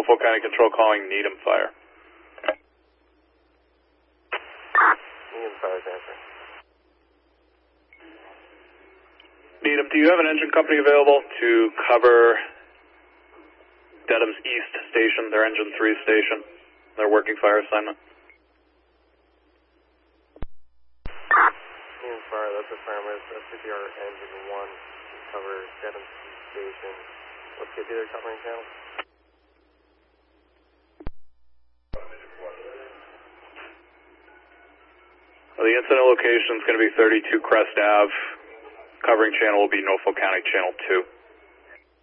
Norfolk County Control calling Needham Fire. Needham Fire's answering. Needham, do you have an engine company available to cover Dedham's East Station, their Engine 3 station, their working fire assignment? Needham Fire, that's affirmative. That should be our Engine 1 to cover Dedham's East Station. Let's get to their covering channel. Well, the incident location is going to be 32 Crest Ave. Covering channel will be Norfolk County Channel 2.